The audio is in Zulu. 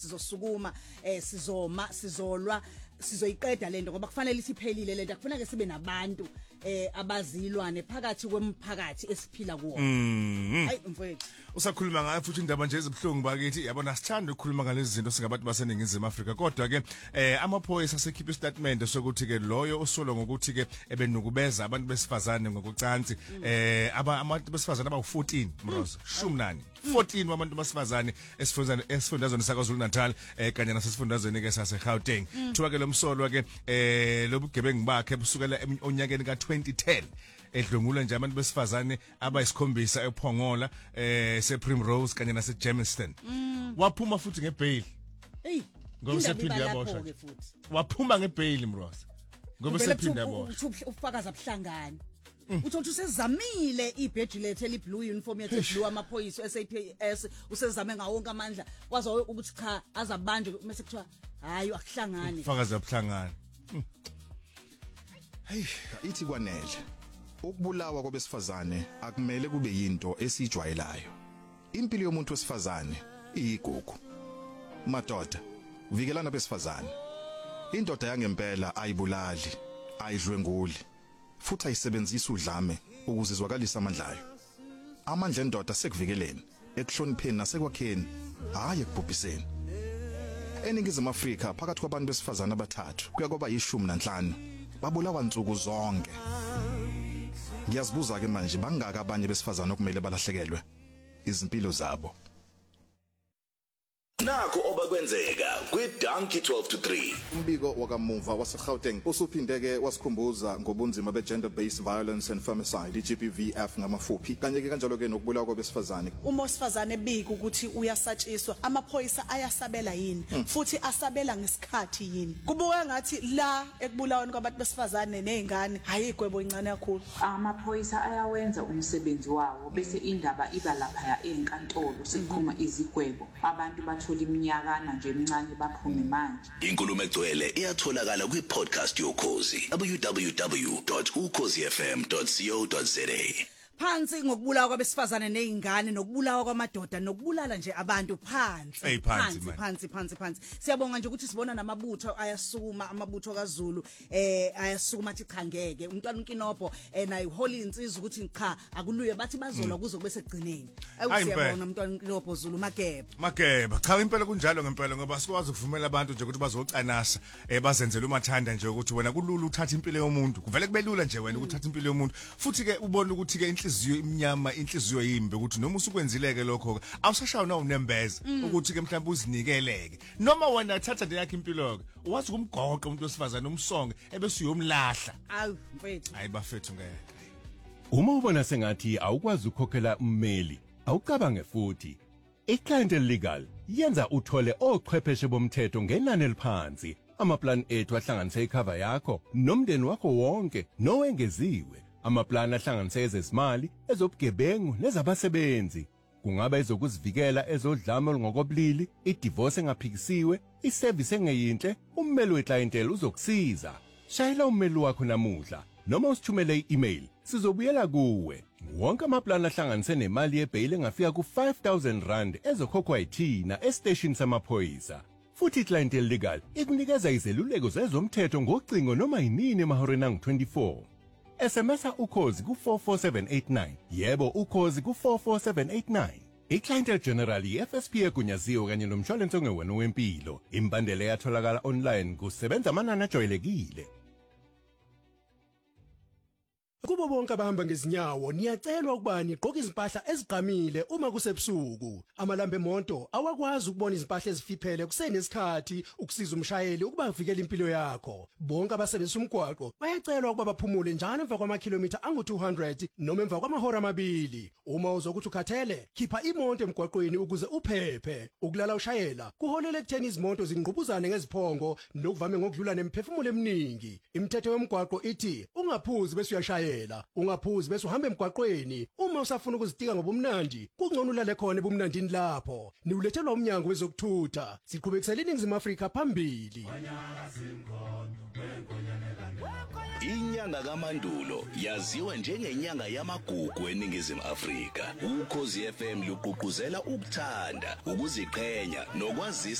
sizosukuma sizolwa sizoyiqeda lento ngoba kufanele isiphelile lento akufanele sibe nabantu abazilwane phakathi kwemphakathi esiphila kuwo. Hayi mfowethu usakhuluma ngayo futhi indaba nje ezibhlungu bakithi yabona sithanda ukukhuluma ngalezi zinto singabantu baseningizimu Afrika kodwa ke amaphoyisa asekhipha istatement sokuthi ke loyo osolo ngokuthi ke ebenukubeza abantu besifazane ngokucansi abantu besifazane aba14 Mroza 14 wabantu besifazane esifundazweni saKwaZulu Natal kanye nasesifundazweni ke sase Gauteng kuthiwa ke lo msolo ke lobugebengu bakhe busukela onyakeni ka2010 edlungula nje abantu besifazane abayisikhombisa ePhongola sePrimrose kanye naseJermiston waphuma futhi ngebail ngoba sephinde yaboshwa waphuma ngebail Mroza ngoba sephinde yaboshwa ufakaza buhlangani uthothi usezamile ibheji lethe eliblue uniform yethe blue amaphoyisa SAPS usezame ngawonke amandla kwazi ukuthi cha azabanjwe mase kuthiwa hayi akuhlangani ufakaza buhlangani hey ithi kwanele ukubulawa kwabesifazane akumele kube yinto esijwayelayo impilo yomuntu wesifazane iyigugu madoda vikelana besifazane indoda yangempela ayibulali ayidlwenguli futhi ayisebenzisa udlame ukuzizwakalisa amandla ayo amandla endoda sekuvikeleni ekuhlonipheni nasekwakheni hayi ekubhubhiseni eningizimu Afrika phakathi kwabantu besifazane abathathu kuya kwaba 15 babulawa insuku zonke ngiyazibuza ke manje bangaka abanye besifazane okumele balahlekelwe izimpilo zabo Nakho obakwenzeka kwiDonkey 12 to 3 umbiko wakamuva waseGauteng usuphindeke wasikhumbuza ngobunzima begender based violence and femicide GBVF ngamafuphi kanye ke kanjalo ke nokubulawa kwabesifazane uma osifazane ebika ukuthi uyasatshiswa amaphoyisa ayasabela yini futhi asabela ngesikhathi yini kubuka ngathi la ekubulaweni kwabantu besifazane nezingane hayi igwebo incane kakhulu amaphoyisa ayawenza umsebenzi wawo bese indaba iba lapha enkantolo sekuphuma izigwebo abantu bathola iminyakana nje emncane baphume manje inkulumo egcwele iyatholakala kwi-podcast yoKhozi www.ukhozifm.co.za phansi ngokubulawa kwabesifazane nezingane nokubulawa kwamadoda nokubulala nje abantu phansi siyabonga nje ukuthi sibona namabutho ayasukuma amabutho kaZulu ayasukuma athi cha ngeke umntwana uNkinobho naye uhola insizwa ukuthi cha akuluye bathi bazolwa kuze kube segcineni siyabonga umntwana uNkinobho Zulu Mageba cha impela kunjalo ngempela ngoba sikwazi ukuvumela abantu nje ukuthi bazocanasa bazenzele umathanda nje ukuthi wena kulula uthatha impilo yomuntu kuvele kube lula nje wena ukuthatha impilo yomuntu futhi ke ubona ukuthi ke inhliziyo imnyama inhliziyo yimbi ukuthi noma usukwenzileke lokho awusashawa na unembeza ukuthi ke mhlawumbe uzinikeleke noma wena thatha nje yakhe impilo ke wazi kumgoqo umuntu wesifazana umsonge ebese uyomlahla awu mfethu hayi bafethu ngeke uma ubona sengathi awukwazi ukukhokhela ummeli awucabange futhi iClientele Legal yenza uthole ochwepheshe bomthetho ngenani eliphansi amaplan ethu ahlanganise icover yakho nomndeni wakho wonke nowengeziwe amaplan ahlanganise ezezimali ezobugebengu nezabasebenzi kungaba ezokuzivikela ezodlame olungokobulili idivorce engaphikisiwe iservice engeyinhle ummeli weClientele uzokusiza shayela ummeli wakho namuhla noma usithumele i-email sizobuyela kuwe wonke amaplan ahlanganise nemali yebail engafika ku-R5,000 ezokhokhwa yithina estation samaphoyisa futhi iClientele Legal ikunikeza izeluleko zezomthetho ngocingo noma yinini emahoreni angu-24 SMS ukhozi ku44789 yebo ukhozi ku44789 iClientele General iFSP egunyaziwe kanye nomshwalense ongewena wempilo imbandela yatholakala online kusebenza amanani ajwayelekile Kubo bonke abahamba ngezinyawo niyacelwa ukuba niqoke izimpahla ezigqamile uma kusebusuku. Amalambe emonto awakwazi ukubona izimpahla ezifiphele kusenesikhathi ukusiza umshayeli ukuba avikele impilo yakho. Bonke abasebenzisa umgwaqo bayacelwa ukuba baphumule njalo emva kwamakhilomitha angu200 noma emva kwamahora amabili. Uma uzokuthi ukhathele, khipha imoto emgwaqweni ukuze uphephe. Ukulala ushayela kuholela ekutheni izimoto zingqubuzane ngeziphongo nokuvame ngokudlula nemphefumulo eminingi. Imithetho yomgwaqo ithi ungaphuzi bese uyashayela. Ungaphuzi bese uhamba emgwaqweni uma usafuna ukuzitika ngobumnandi kungcono ulale khona ebumnandini lapho niulethelwa umnyango wezokuthutha siqhubekisela iningizimu Afrika phambili Inyanga kaMandulo yaziwa njengenyanga yamagugu eningizimu Afrika Ukhozi FM luqhuquzela ukuthanda ukuziqhenya nokwazisa